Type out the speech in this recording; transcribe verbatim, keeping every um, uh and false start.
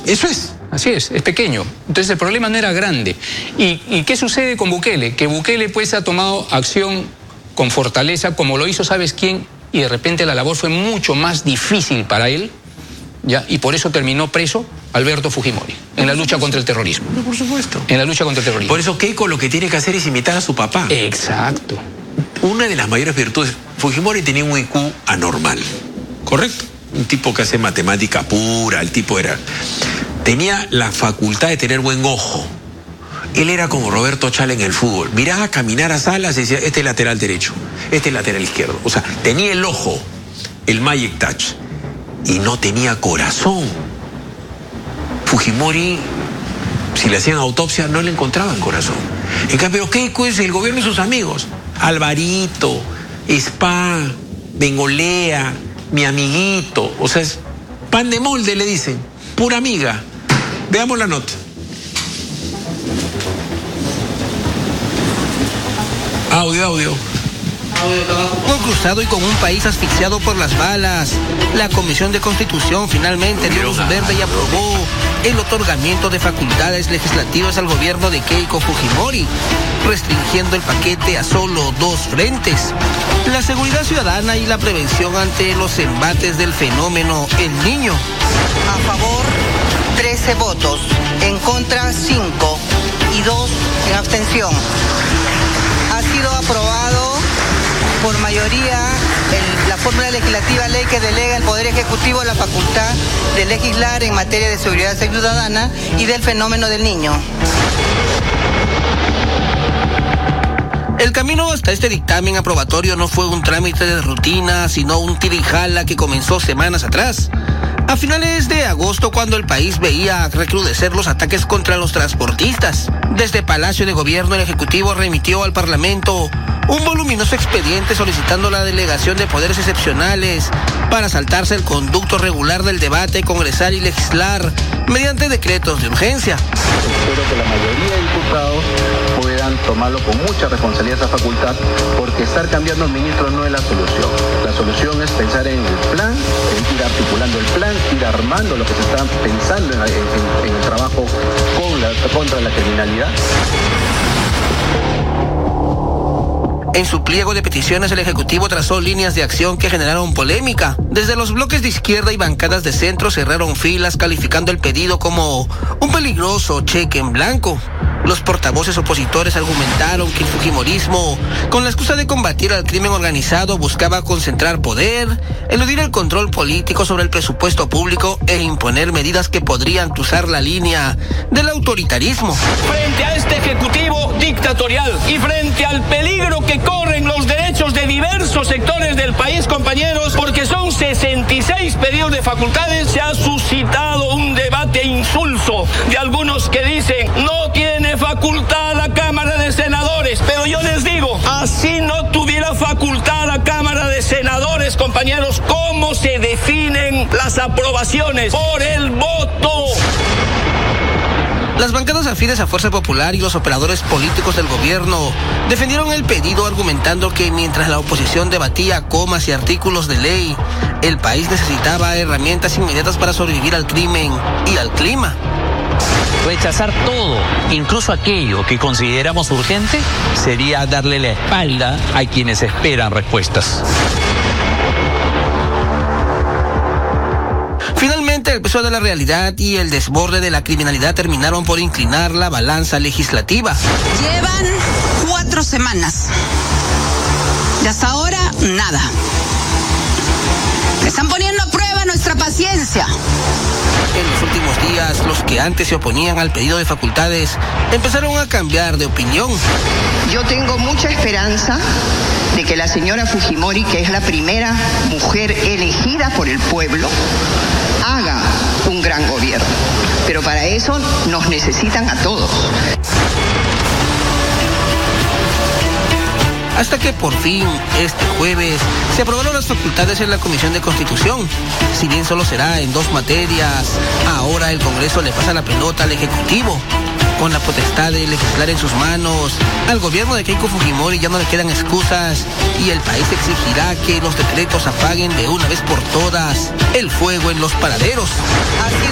Eso es. Así es, es pequeño. Entonces el problema no era grande. ¿Y, y qué sucede con Bukele? Que Bukele pues ha tomado acción con fortaleza, como lo hizo ¿sabes quién? Y de repente la labor fue mucho más difícil para él, ¿ya? Y por eso terminó preso Alberto Fujimori, en la lucha contra el terrorismo. No, por supuesto. En la lucha contra el terrorismo. Por eso Keiko lo que tiene que hacer es imitar a su papá. Exacto. Una de las mayores virtudes, Fujimori tenía un I Q anormal, ¿correcto? Un tipo que hace matemática pura, el tipo era... Tenía la facultad de tener buen ojo. Él era como Roberto Chala en el fútbol. Miraba caminar a Salas y decía, este es lateral derecho, este es lateral izquierdo. O sea, tenía el ojo, el Magic Touch, y no tenía corazón. Fujimori, si le hacían autopsia, no le encontraban corazón. En cambio, Keiko es el gobierno y sus amigos. Alvarito, Spa, Bengolea, mi amiguito. O sea, es pan de molde, le dicen. Pura amiga. Veamos la nota. Audio, audio. Con cruzado y con un país asfixiado por las balas, la Comisión de Constitución finalmente dio luz verde y aprobó el otorgamiento de facultades legislativas al gobierno de Keiko Fujimori, restringiendo el paquete a solo dos frentes: la seguridad ciudadana y la prevención ante los embates del fenómeno El Niño. A favor, trece votos, en contra, cinco y dos en abstención. Ha sido aprobado por mayoría el, la fórmula legislativa ley que delega al Poder Ejecutivo la facultad de legislar en materia de seguridad ciudadana y del fenómeno del niño. El camino hasta este dictamen aprobatorio no fue un trámite de rutina, sino un tirijala que comenzó semanas atrás. A finales de agosto, cuando el país veía recrudecer los ataques contra los transportistas, desde Palacio de Gobierno el Ejecutivo remitió al Parlamento un voluminoso expediente solicitando la delegación de poderes excepcionales para saltarse el conducto regular del debate congresal y legislar mediante decretos de urgencia. Espero que la mayoría de diputados puedan tomarlo con mucha responsabilidad esa facultad, porque estar cambiando al ministro no es la solución. La solución es pensar en el plan, en ir articulando el plan, ir armando lo que se está pensando en, en, en el trabajo con la, contra la criminalidad. En su pliego de peticiones, el Ejecutivo trazó líneas de acción que generaron polémica. Desde los bloques de izquierda y bancadas de centro cerraron filas calificando el pedido como un peligroso cheque en blanco. Los portavoces opositores argumentaron que el fujimorismo, con la excusa de combatir al crimen organizado, buscaba concentrar poder, eludir el control político sobre el presupuesto público e imponer medidas que podrían cruzar la línea del autoritarismo. Frente a este ejecutivo dictatorial y frente al peligro que corren los derechos de diversos sectores del país, compañeros, porque son sesenta y seis pedidos de facultades, se ha suscitado un debate insulso de algunos que dicen no tiene facultad la Cámara de Senadores, pero yo les digo, así no tuviera facultad la Cámara de Senadores, compañeros, ¿cómo se definen las aprobaciones? Por el voto. Las bancadas afines a Fuerza Popular y los operadores políticos del gobierno defendieron el pedido argumentando que mientras la oposición debatía comas y artículos de ley, el país necesitaba herramientas inmediatas para sobrevivir al crimen y al clima. Rechazar todo, incluso aquello que consideramos urgente, sería darle la espalda a quienes esperan respuestas. Finalmente, el peso de la realidad y el desborde de la criminalidad terminaron por inclinar la balanza legislativa. Llevan cuatro semanas y hasta ahora nada. Están poniendo a prueba nuestra paciencia. En los últimos días, los que antes se oponían al pedido de facultades empezaron a cambiar de opinión. Yo tengo mucha esperanza de que la señora Fujimori, que es la primera mujer elegida por el pueblo, haga un gran gobierno. Pero para eso nos necesitan a todos. Hasta que por fin, este jueves, se aprobaron las facultades en la Comisión de Constitución. Si bien solo será en dos materias, ahora el Congreso le pasa la pelota al Ejecutivo. Con la potestad de legislar en sus manos, al gobierno de Keiko Fujimori ya no le quedan excusas y el país exigirá que los decretos apaguen de una vez por todas el fuego en los paraderos.